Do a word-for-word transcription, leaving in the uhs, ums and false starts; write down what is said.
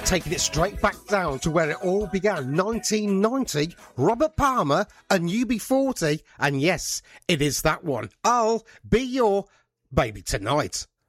taking it straight back down to where it all began, nineteen ninety, Robert Palmer and U B forty, and yes, it is that one. I'll be your baby tonight.